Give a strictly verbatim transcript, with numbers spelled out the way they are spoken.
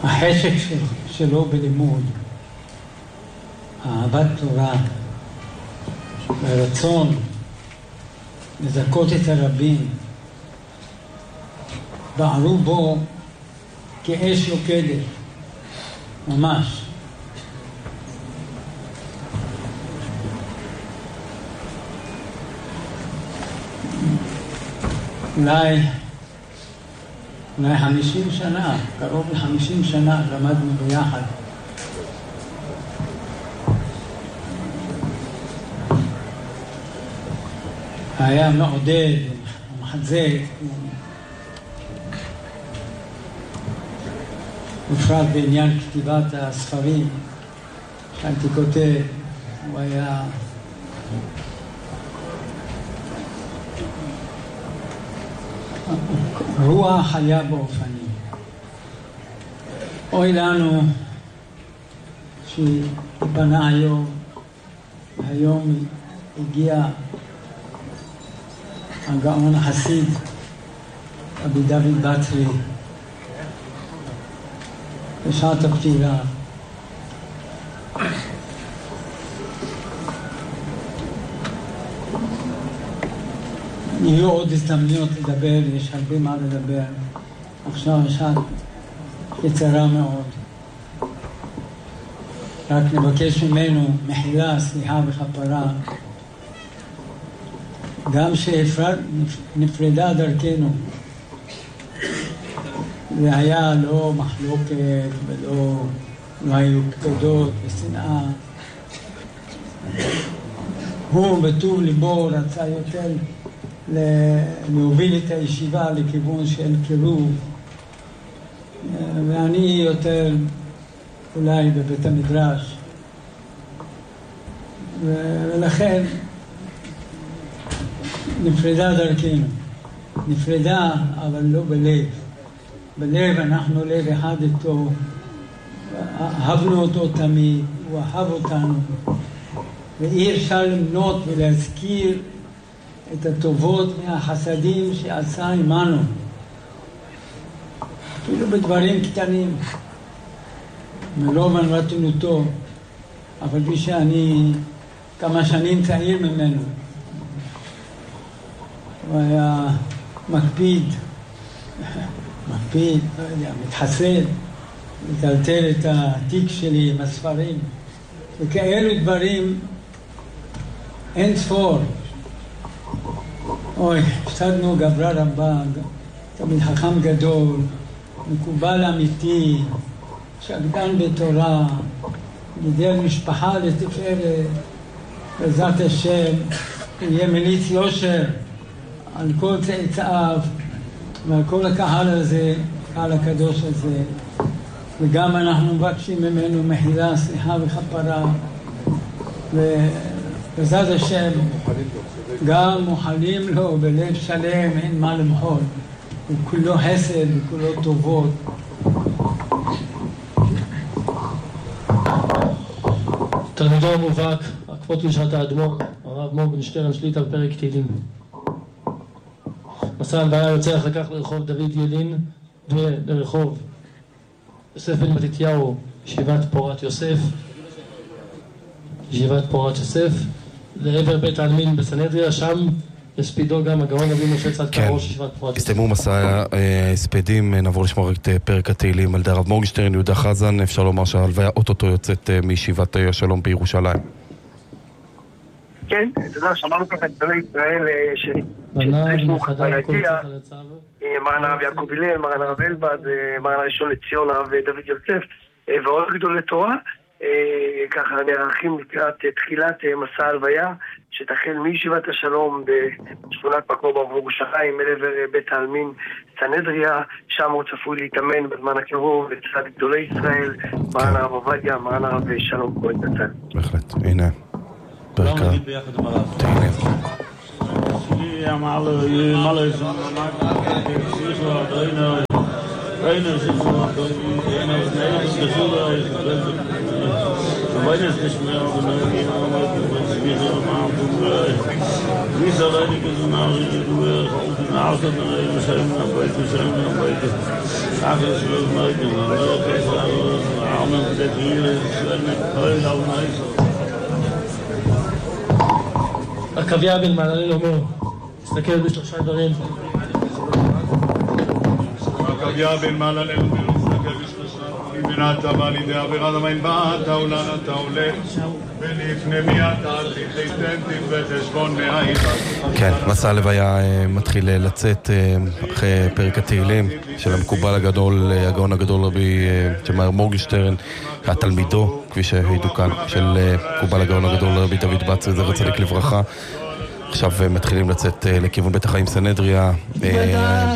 החשק של, שלו בלימוד, אהבת תורה, והרצון לזכות את הרבים, בערו בו כאש יוקדת, ממש. אולי, אולי חמישים שנה, קרוב לחמישים שנה למדנו ביחד. היה מעודד, מחזק, בפרט בעניין כתיבת הספרים שהייתי כותב, הוא היה רוח היה באופנים. אוי לנו שבנה היום, היום הגיע הגאון החסיד רבי דוד בצרי בשעת הפטירה. יהיו עוד הזדמנויות לדבר, יש הרבה מה לדבר. עכשיו שעת קצרה מאוד. רק נבקש ממנו מחילה, סליחה וכפרה. גם שנפרדה דרכנו, זה היה לא מחלוקת ולא לא היו כבדות ושנאה. הוא בטוב ליבו רצה יותר להוביל את הישיבה לכיוון של קירוב, ואני יותר אולי בבית המדרש, ולכן נפרדה דרכנו. נפרדה, אבל לא בלב. בלב אנחנו לב אחד איתו, אהבנו אותו תמיד, הוא אהב אותנו, ואי אפשר למנות ולהזכיר את הטובות מהחסדים שעשה עמנו, אפילו בדברים קטנים, מרוב הנרתנותו, אבל בי שאני כמה שנים צעיר ממנו, הוא היה מקפיד, מקפיד, לא יודע, מתחסד, לטלטל את התיק שלי עם הספרים, וכאלו דברים אין ספור. אוי, הפסדנו גברה רבה, תמיד חכם גדול, מקובל אמיתי, שקדן בתורה, גידל משפחה לתפארת, בעזרת השם, יהיה מליץ יושר על כל צאצאיו ועל כל הקהל הזה, הקהל הקדוש הזה, וגם אנחנו מבקשים ממנו מחילה, סליחה וכפרה, ובעזרת השם גם מוחלים לו בלב שלם, אין מה למחול, וכולו חסד וכולו טובות. תלמידו המובהק, כבוד קדושת האדמו"ר, הרב מור בן שטרן שליט"א בפרק תהילים. מסע הלוויה יוצא אחר כך לרחוב דוד ילין ולרחוב יוסף בן מתתיהו, ישיבת פורת יוסף, ישיבת פורת יוסף, לעבר בית העלמין בסנהדריה, שם הספידו גם הגאון רבי משה צדקה ראש ישיבת פורת יוסף. הסתיימו מסע הספדים, נעבור לשמור את פרק התהילים על ידי הרב מורגנשטרן יהודה חזן. אפשר לומר שההלוויה אוטוטו יוצאת מישיבת השלום בירושלים. כן, אתה יודע, שמענו ככה את גדולי ישראל בנה וחדר כל צחל לצו, מרן הרב יעקב הלל, מרן הרב אלבד, מרן הראשון לציון הרב דוד יוסף ועוד גדולי תורה. ככה נערכים לקראת תחילת מסע הלוויה שתחל מישיבת השלום בשכונת מקור בירושלים אל עבר בית העלמין סנהדריה. שם הוא צפוי להתאמן בזמן הקרוב לצד גדולי ישראל, מרן הרב עובדיה, מרן הרב שלום כהן קצר. בהחלט, הנה פרק התהילים. שלי אמר לו, אמר לו איזה שיחו, דרינו, דרינו שיחו, דרינו, דרינו, דרינו, דרינו, Weil es nicht mehr und ich arbeite mit mir so mal und wie soll ich das genau du auf die Nase und ich habe noch bei zu sein bei Ach es wird mal gemacht das war auch der hier ist eine tolle Laune הקוויה בן מעללים אומר, תסתכל בשלושה דברים. הקוויה בן מעללים אומר, תסתכל בשלושה דברים, ונעתה בא לידי עבירת המים באת, אולן אתה עולה, ולפני מי אתה תיתן בחשבון מהאיתה. כן, מסע הלוויה מתחיל לצאת אחרי פרק התהילים של המקובל הגדול, הגאון הגדול רבי שמער מורגנשטרן, התלמידו, כפי שהעידו כאן, של מקובל הגאון הגדול רבי דוד בצרי, זכר צדיק לברכה. עכשיו מתחילים לצאת לכיוון בית החיים סנהדריה.